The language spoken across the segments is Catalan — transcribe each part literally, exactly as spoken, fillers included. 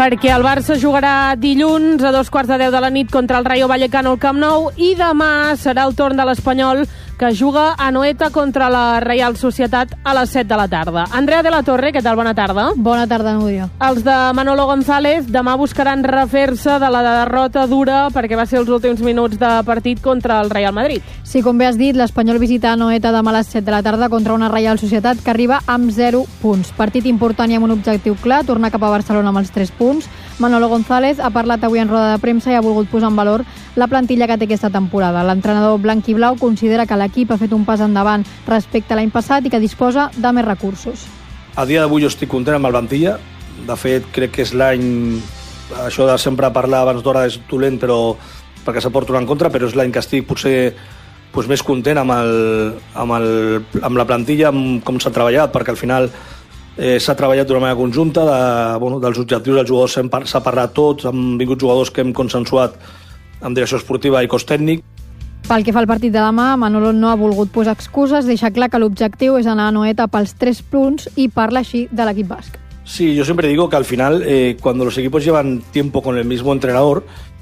perquè el Barça jugarà dilluns a dos quarts de deu de la nit contra el Rayo Vallecano al Camp Nou i demà serà el torn de l'Espanyol, que juga a Anoeta contra la Reial Societat a les set de la tarda. Andrea de la Torre, què tal? Bona tarda. Bona tarda, Núria. Els de Manolo González demà buscaran refer-se de la derrota dura perquè va ser els últims minuts de partit contra el Real Madrid. Sí, com bé has dit, l'Espanyol visita Anoeta demà a les set de la tarda contra una Reial Societat que arriba amb zero punts. Partit important i amb un objectiu clar, tornar cap a Barcelona amb els tres punts. Manolo González ha parlat avui en roda de premsa i ha volgut posar en valor la plantilla que té aquesta temporada. L'entrenador blanc i blau considera que l'equip ha fet un pas endavant respecte a l'any passat i que disposa de més recursos. A dia d'avui jo estic content amb la plantilla. De fet, crec que és l'any... Això de sempre parlar abans d'hora és dolent, però perquè s'aporta una en contra, però és l'any que estic potser doncs, més content amb, el, amb, el, amb la plantilla, amb com s'ha treballat, perquè al final eh, s'ha treballat d'una manera conjunta, de, bueno, dels objectius dels jugadors s'ha parlat tots, han vingut jugadors que hem consensuat amb direcció esportiva i cos tècnic. Pel que fa al partit de demà, Manolo no ha volgut posar excuses, deixa clar que l'objectiu és anar a Anoeta pels tres punts i parla així de l'equip basc. Sí, yo siempre digo que al final, eh, cuando los equipos llevan tiempo con el mismo entrenador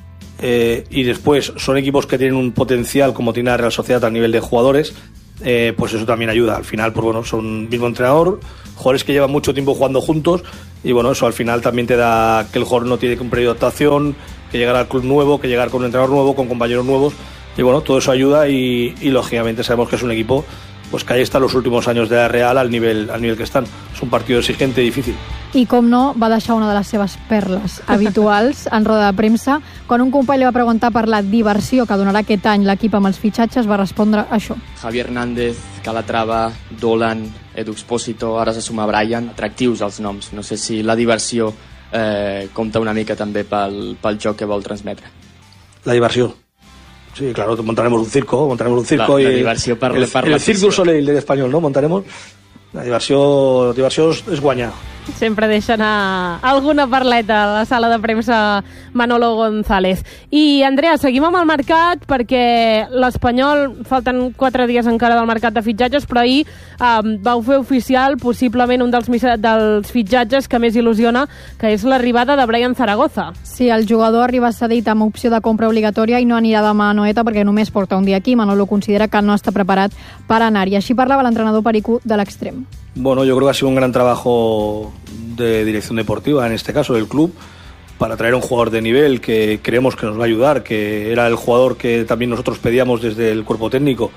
eh, y después son equipos que tienen un potencial como tiene la Real Sociedad a nivel de jugadores, eh, pues eso también ayuda. Al final, pues bueno, son el mismo entrenador, jugadores que llevan mucho tiempo jugando juntos y bueno, eso al final también te da que el jugador no tiene que un periodo de adaptación, que llegar al club nuevo, que llegar con un entrenador nuevo, con compañeros nuevos. Y bueno, todo eso ayuda y, y lógicamente sabemos que es un equipo pues que ahí están los últimos años de la Real al nivel, al nivel que están. Es un partido exigente y difícil. I com no, va deixar una de les seves perles habituals en roda de premsa. Quan un company li va preguntar per la diversió que donarà aquest any l'equip amb els fitxatges, va respondre això. Javi Hernández, Calatrava, Dolan, Edu Expósito, ara se suma Brian. Atractius els noms. No sé si la diversió eh, compta una mica també pel, pel joc que vol transmetre. La diversió. Sí, claro, montaremos un circo, montaremos un circo la, y la diversió per, el, per el Cirque du Soleil del español, ¿no? Montaremos. La diversió, la diversió és, és guanyar. Sempre deixa anar alguna parleta a la sala de premsa Manolo González. I, Andrea, seguim amb el mercat perquè l'Espanyol, falten quatre dies encara del mercat de fitxatges, però ahir um, vau fer oficial possiblement un dels, dels fitxatges que més il·lusiona, que és l'arribada de Brian Zaragoza. Sí, el jugador arriba cedit amb opció de compra obligatòria i no anirà demà a Anoeta perquè només porta un dia aquí. Manolo considera que no està preparat per anar-hi. Així parlava l'entrenador Perico de l'extrem. Bueno, yo creo que ha sido un gran trabajo de dirección deportiva, en este caso del club, para traer a un jugador de nivel que creemos que nos va a ayudar, que era el jugador que también nosotros pedíamos desde el cuerpo técnico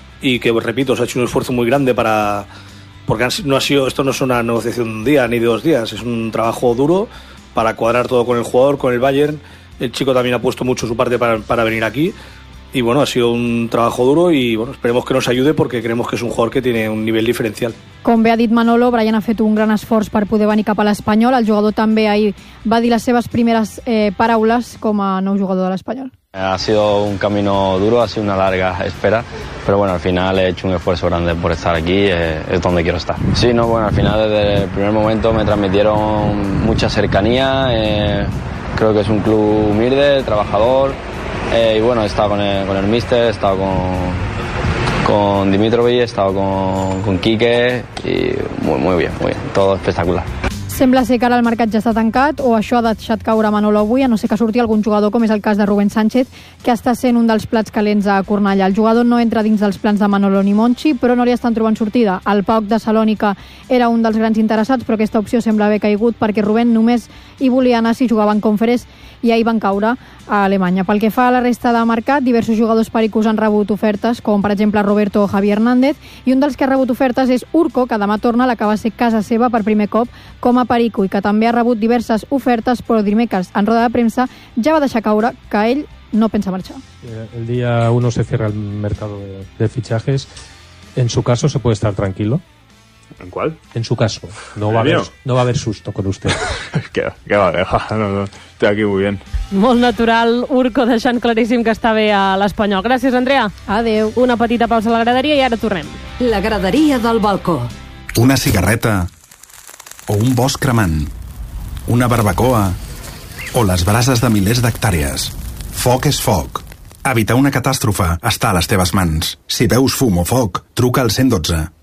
y que, repito, se ha hecho un esfuerzo muy grande para... Porque no ha sido, esto no es una negociación de un día ni de dos días, es un trabajo duro para cuadrar todo con el jugador, con el Bayern. El chico también ha puesto mucho su parte para, para venir aquí. Y bueno, ha sido un trabajo duro y bueno, esperemos que nos ayude porque creemos que es un jugador que tiene un nivel diferencial. Com bé ha dit Manolo, Brian ha fet un gran esforç per poder venir cap a l'Espanyol. El jugador també ahir va dir les seves primeres eh, paraules com a nou jugador de l'Espanyol. Ha sido un camino duro, ha sido una larga espera, pero bueno, al final he hecho un esfuerzo grande por estar aquí, eh, es donde quiero estar. Sí, no, bueno, al final desde el primer momento me transmitieron mucha cercanía, eh, creo que es un club humilde, trabajador. Eh, y bueno, he estado con el, con el míster, he estado con, con Dimitrovic, he estado con, con Quique y muy, muy bien, muy bien, todo espectacular. Sembla ser que ara el mercat ja està tancat o això ha deixat caure Manolo avui, a no ser que surti algun jugador, com és el cas de Rubén Sánchez, que està sent un dels plats calents a Cornellà. El jugador no entra dins dels plans de Manolo ni Monchi, però no li estan trobant sortida. El P A O K de Salònica era un dels grans interessats, però aquesta opció sembla haver caigut perquè Rubén només hi volia anar si jugava en Conference i ahir van caure a Alemanya. Pel que fa a la resta de mercat, diversos jugadors pericos han rebut ofertes, com per exemple Roberto o Javi Hernández, i un dels que ha rebut ofertes és Urco, que demà torna a la que va ser casa seva per primer cop com a perico i que també ha rebut diverses ofertes, però dimecres en roda de premsa ja va deixar caure que ell no pensa marchar. El día uno se cierra el mercado de, de fichajes. En su caso se puede estar tranquilo. ¿En cuál? En su caso. No va a haber, no va a haber susto con usted. ¿Qué, qué va a dejar? No, no, estoy aquí muy bien. Molt natural, Urco deixant claríssim que està bé a l'Espanyol. Gràcies, Andrea. Adeu. Una petita pausa a la graderia i ara tornem. La graderia del balcó. Una cigarreta o un bosc cremant, una barbacoa o les brases de milers d'hectàrees. Foc és foc. Evitar una catàstrofe està a les teves mans. Si veus fum o foc, truca al cent dotze.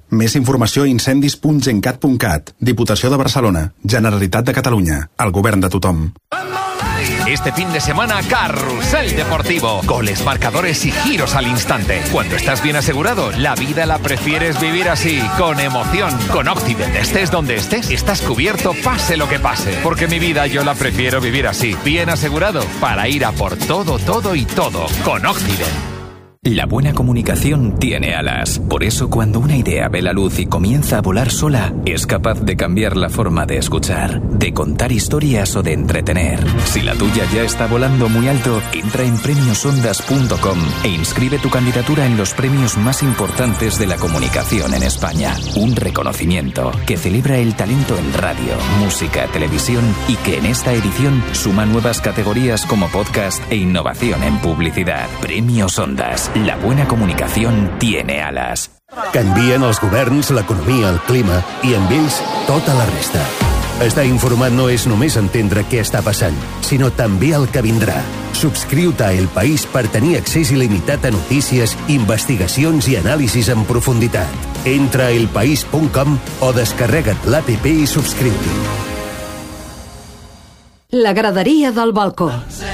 Més informació a incendis punt gencat punt cat. Diputació de Barcelona. Generalitat de Catalunya. El govern de tothom. Este fin de semana, Carrusel Deportivo. Goles, marcadores y giros al instante. Cuando estás bien asegurado, la vida la prefieres vivir así, con emoción. Con Occident, estés donde estés, estás cubierto pase lo que pase. Porque mi vida yo la prefiero vivir así, bien asegurado, para ir a por todo, todo y todo. Con Occident. La buena comunicación tiene alas. Por eso, cuando una idea ve la luz y comienza a volar sola, es capaz de cambiar la forma de escuchar, de contar historias o de entretener. Si la tuya ya está volando muy alto, entra en premios ondas punto com e inscribe tu candidatura en los premios más importantes de la comunicación en España. Un reconocimiento que celebra el talento en radio, música, televisión y que en esta edición suma nuevas categorías como podcast e innovación en publicidad. Premios Ondas. La buena comunicación tiene alas. Canvien els governs, l'economia, el clima i amb ells tota la resta. Estar informat no és només entendre què està passant, sinó també el que vindrà. Subscriu-te a El País per tenir accés il·limitat a notícies, investigacions i anàlisis en profunditat. Entra a el país punt com o descarrega't l'app i subscriu-t'hi. La graderia del balcó.